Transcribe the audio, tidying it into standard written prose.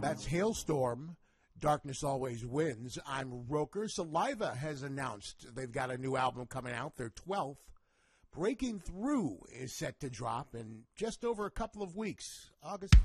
That's Hailstorm. Darkness Always Wins. I'm Roker. Saliva has announced they've got a new album coming out, their 12th. Breaking Through is set to drop in just over a couple of weeks, August